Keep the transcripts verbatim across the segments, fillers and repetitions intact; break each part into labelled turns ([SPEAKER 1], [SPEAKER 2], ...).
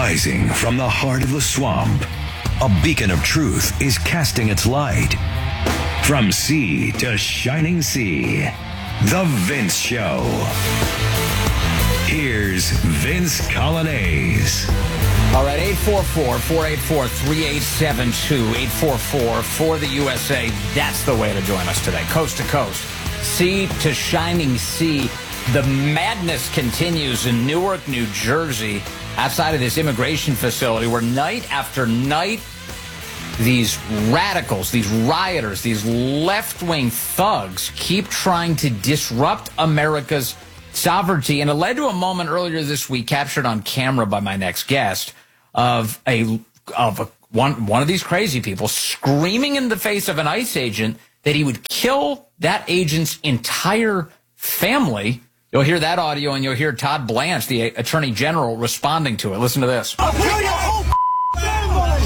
[SPEAKER 1] Rising from the heart of the swamp, a beacon of truth is casting its light. From sea to shining sea, The Vince Show. Here's Vince Coglianese.
[SPEAKER 2] All right, eight four four, four eight four, three eight seven two, eight four four for the U S A. That's the way to join us today. Coast to coast, sea to shining sea. The madness continues in Newark, New Jersey, outside of this immigration facility where night after night, these radicals, these rioters, these left-wing thugs keep trying to disrupt America's sovereignty. And it led to a moment earlier this week captured on camera by my next guest of a of a, one, one of these crazy people screaming in the face of an ICE agent that he would kill that agent's entire family. You'll hear that audio, and you'll hear Todd Blanche, the Attorney General, responding to it. Listen to this.
[SPEAKER 3] I'll kill your whole family.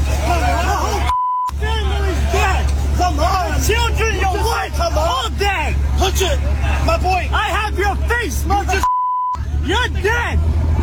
[SPEAKER 3] Your whole family's dead. Come on. Children, your wife, come on. All dead. Touch it. My boy, I have your face, mother. You're dead.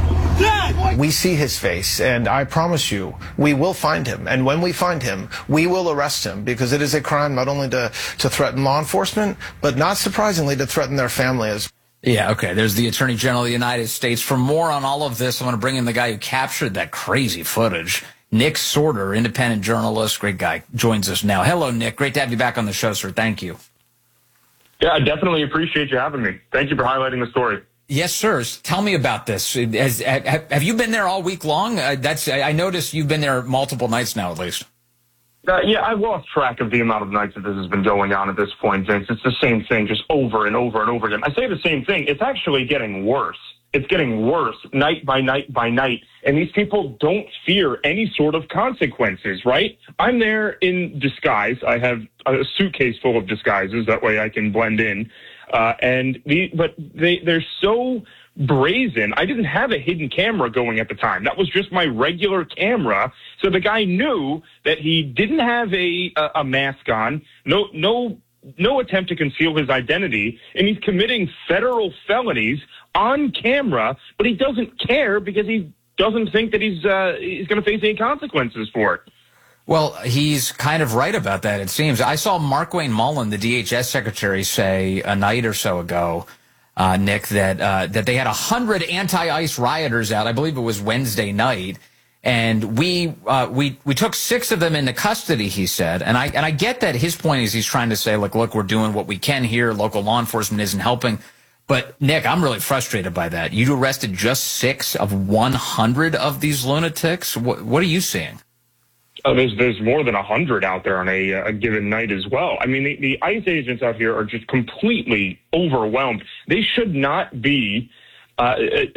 [SPEAKER 3] Dead.
[SPEAKER 4] We see his face, and I promise you, we will find him. And when we find him, we will arrest him, because it is a crime not only to, to threaten law enforcement, but not surprisingly to threaten their family as well.
[SPEAKER 2] Yeah, okay. There's the Attorney General of the United States. For more on all of this, I'm going to bring in the guy who captured that crazy footage. Nick Sorter, independent journalist, great guy, joins us now. Hello, Nick. Great to have you back on the show, sir. Thank you.
[SPEAKER 5] Yeah, I definitely appreciate you having me. Thank you for highlighting the story.
[SPEAKER 2] Yes, sir. Tell me about this. Has, have you been there all week long? Uh, that's I noticed you've been there multiple nights now, at least.
[SPEAKER 5] Uh, yeah, I lost track of the amount of nights that this has been going on at this point, Vince. It's the same thing, just over and over and over again. I say the same thing. It's actually getting worse. It's getting worse night by night by night. And these people don't fear any sort of consequences, right? I'm there in disguise. I have a suitcase full of disguises. That way I can blend in. Uh, and the, but they, they're so brazen. I didn't have a hidden camera going at the time. That was just my regular camera. So the guy knew that he didn't have a, a, a mask on, no, no, no attempt to conceal his identity, and he's committing federal felonies on camera, but he doesn't care because he doesn't think that he's, uh, he's going to face any consequences for it.
[SPEAKER 2] Well, he's kind of right about that, it seems. I saw Markwayne Mullin, the D H S secretary, say a night or so ago, uh, Nick, that uh, that they had one hundred anti-ICE rioters out. I believe it was Wednesday night. And we uh, we we took six of them into custody, he said. And I and I get that his point is he's trying to say, like, look, we're doing what we can here. Local law enforcement isn't helping. But, Nick, I'm really frustrated by that. You arrested just six of one hundred of these lunatics? What, what are you seeing?
[SPEAKER 5] Oh, there's there's more than a hundred out there on a, a given night as well. I mean, the, the ICE agents out here are just completely overwhelmed. They should not be uh,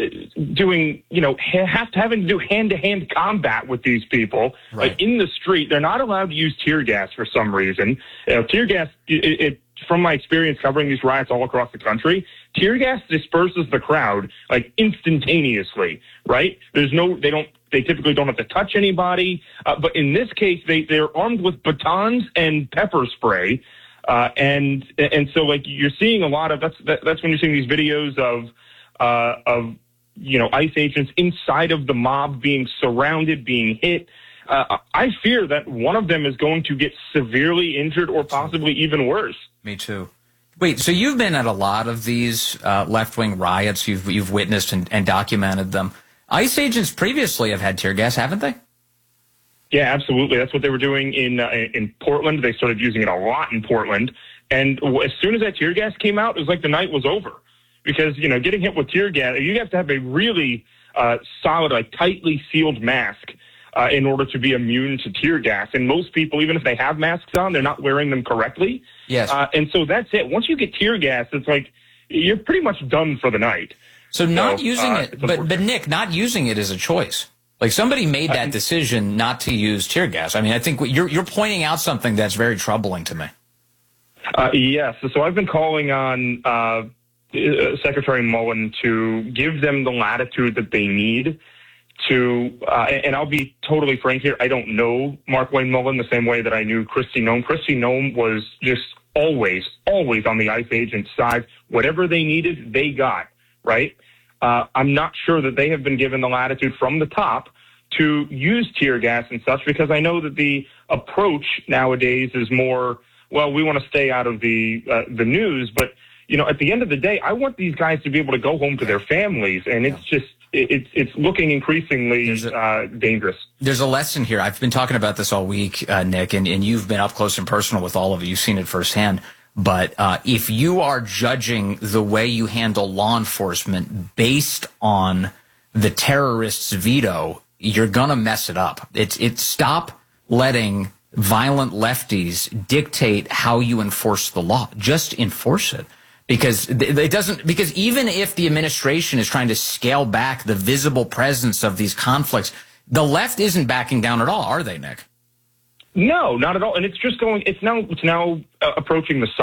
[SPEAKER 5] doing, you know, have to having to do hand-to-hand combat with these people.
[SPEAKER 2] Right.
[SPEAKER 5] Like in the street. They're not allowed to use tear gas for some reason. You know, tear gas, it, it, from my experience covering these riots all across the country, tear gas disperses the crowd like instantaneously. Right? There's no, they don't. They typically don't have to touch anybody. Uh, but in this case, they, they're armed with batons and pepper spray. Uh, and and so, like, you're seeing a lot of, that's that, that's when you're seeing these videos of, uh, of you know, ICE agents inside of the mob being surrounded, being hit. Uh, I fear that one of them is going to get severely injured or possibly even worse.
[SPEAKER 2] Me too. Wait, so you've been at a lot of these uh, left-wing riots. You've, you've witnessed and, and documented them. ICE agents previously have had tear gas, haven't they?
[SPEAKER 5] Yeah, absolutely. That's what they were doing in uh, in Portland. They started using it a lot in Portland. And as soon as that tear gas came out, it was like the night was over. Because, you know, getting hit with tear gas, you have to have a really uh, solid, like tightly sealed mask uh, in order to be immune to tear gas. And most people, even if they have masks on, they're not wearing them correctly.
[SPEAKER 2] Yes.
[SPEAKER 5] Uh, and so that's it. Once you get tear gas, it's like you're pretty much done for the night.
[SPEAKER 2] So not
[SPEAKER 5] so,
[SPEAKER 2] using
[SPEAKER 5] uh,
[SPEAKER 2] it, but, but Nick, not using it is a choice. Like somebody made that decision not to use tear gas. I mean, I think you're, you're pointing out something that's very troubling to me.
[SPEAKER 5] Uh, yes. So I've been calling on uh, Secretary Mullin to give them the latitude that they need to, uh, and I'll be totally frank here, I don't know Markwayne Mullin the same way that I knew Kristi Noem. Kristi Noem was just always, always on the ICE agent's side. Whatever they needed, they got. Right? Uh, I'm not sure that they have been given the latitude from the top to use tear gas and such, because I know that the approach nowadays is more, well, we want to stay out of the uh, the news, but you know, at the end of the day, I want these guys to be able to go home to their families, and it's just it's it's looking increasingly a, uh, dangerous.
[SPEAKER 2] There's a lesson here. I've been talking about this all week, uh, Nick, and, and you've been up close and personal with all of it. You've seen it firsthand. But uh, if you are judging the way you handle law enforcement based on the terrorist's veto, you're gonna mess it up. It's it's stop letting violent lefties dictate how you enforce the law. Just enforce it. Because it doesn't, because even if the administration is trying to scale back the visible presence of these conflicts, the left isn't backing down at all, are they, Nick?
[SPEAKER 5] No, not at all. And it's just going, it's now, it's now uh, approaching the